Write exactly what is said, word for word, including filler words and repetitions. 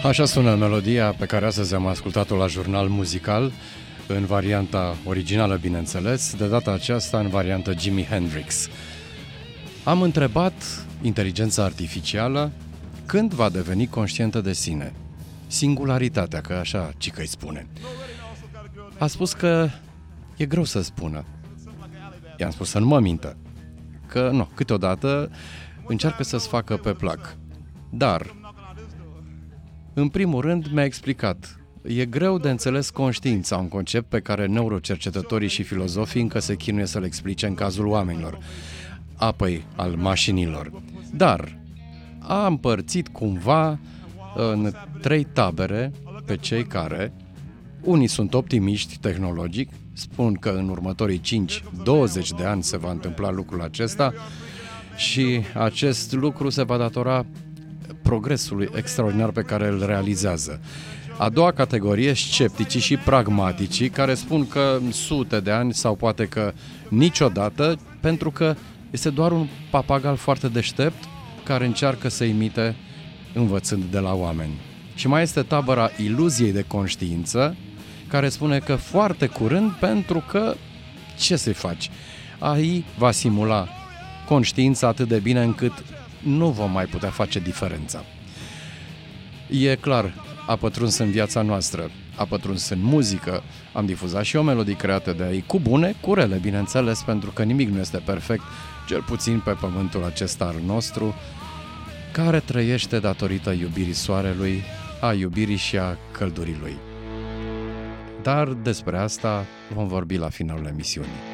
Așa sună melodia pe care astăzi am ascultat-o la Jurnal Muzical, în varianta originală, bineînțeles, de data aceasta în variantă Jimi Hendrix. Am întrebat inteligența artificială când va deveni conștientă de sine. Singularitatea, că așa cică îi spune. A spus că e greu să spună. I-am spus să nu mă mintă, că nu, câteodată încearcă să-ți facă pe plac. Dar, în primul rând, mi-a explicat. E greu de înțeles conștiința, un concept pe care neurocercetătorii și filozofii încă se chinuie să-l explice în cazul oamenilor, apoi al mașinilor. Dar a împărțit cumva în trei tabere pe cei care, unii sunt optimiști tehnologic, spun că în următorii cinci douăzeci de ani se va întâmpla lucrul acesta și acest lucru se va datora progresului extraordinar pe care îl realizează. A doua categorie, scepticii și pragmaticii, care spun că sute de ani sau poate că niciodată, pentru că este doar un papagal foarte deștept care încearcă să imite învățând de la oameni. Și mai este tabăra iluziei de conștiință, care spune că foarte curând, pentru că ce să-i faci? A I va simula conștiința atât de bine încât nu vom mai putea face diferența. E clar, a pătruns în viața noastră, a pătruns în muzică, am difuzat și o melodie creată de A I, cu bune, cu rele, bineînțeles, pentru că nimic nu este perfect, cel puțin pe pământul acesta al nostru, care trăiește datorită iubirii soarelui, a iubirii și a căldurii lui. Dar despre asta vom vorbi la finalul emisiunii.